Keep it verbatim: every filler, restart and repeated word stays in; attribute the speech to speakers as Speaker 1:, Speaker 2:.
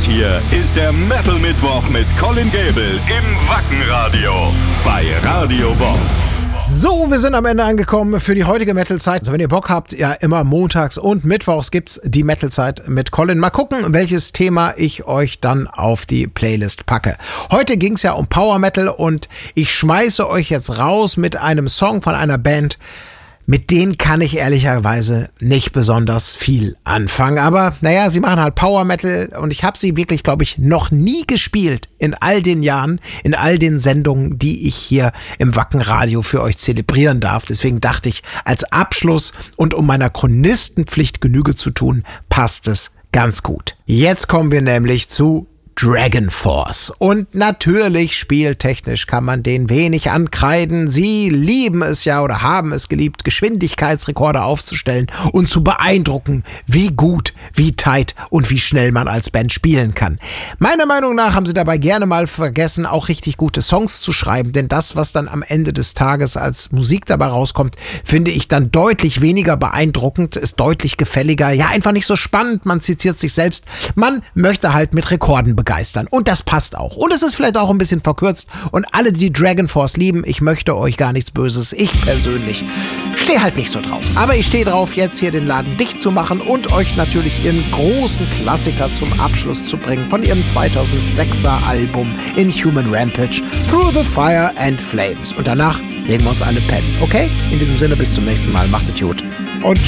Speaker 1: hier ist der Metal Mittwoch mit Colin Gable im Wackenradio bei Radio Bob.
Speaker 2: So, wir sind am Ende angekommen für die heutige Metal-Zeit. Also wenn ihr Bock habt, ja immer montags und mittwochs gibt's die Metal-Zeit mit Colin. Mal gucken, welches Thema ich euch dann auf die Playlist packe. Heute ging's ja um Power Metal und ich schmeiße euch jetzt raus mit einem Song von einer Band, mit denen kann ich ehrlicherweise nicht besonders viel anfangen. Aber naja, sie machen halt Power Metal und ich habe sie wirklich, glaube ich, noch nie gespielt in all den Jahren, in all den Sendungen, die ich hier im Wackenradio für euch zelebrieren darf. Deswegen dachte ich, als Abschluss und um meiner Chronistenpflicht Genüge zu tun, passt es ganz gut. Jetzt kommen wir nämlich zu Dragon Force. Und natürlich, spieltechnisch kann man denen wenig ankreiden. Sie lieben es ja oder haben es geliebt, Geschwindigkeitsrekorde aufzustellen und zu beeindrucken, wie gut, wie tight und wie schnell man als Band spielen kann. Meiner Meinung nach haben sie dabei gerne mal vergessen, auch richtig gute Songs zu schreiben, denn das, was dann am Ende des Tages als Musik dabei rauskommt, finde ich dann deutlich weniger beeindruckend, ist deutlich gefälliger, ja einfach nicht so spannend, man zitiert sich selbst, man möchte halt mit Rekorden begeistern. Und das passt auch. Und es ist vielleicht auch ein bisschen verkürzt. Und alle, die Dragon Force lieben, ich möchte euch gar nichts Böses. Ich persönlich stehe halt nicht so drauf. Aber ich stehe drauf, jetzt hier den Laden dicht zu machen und euch natürlich ihren großen Klassiker zum Abschluss zu bringen von ihrem zweitausendsechser Album Inhuman Rampage, Through the Fire and Flames. Und danach legen wir uns alle pennen. Okay? In diesem Sinne, bis zum nächsten Mal. Macht es gut. Und